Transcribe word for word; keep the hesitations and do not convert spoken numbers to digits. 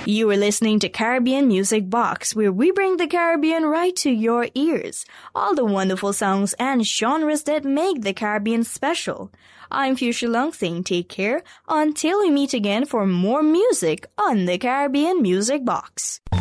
You are listening to Caribbean Music Box, where we bring the Caribbean right to your ears. All the wonderful songs and genres that make the Caribbean special. I'm Fuchsia Long saying take care until we meet again for more music on the Caribbean Music Box.